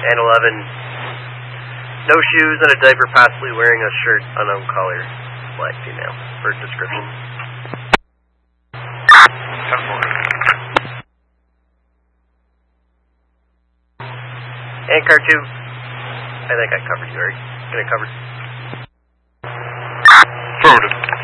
And 11, no shoes and a diaper, possibly wearing a shirt, unknown color, black female, for description. 10-4. And car 2, I think I covered you, right? Can I cover? Affirmative.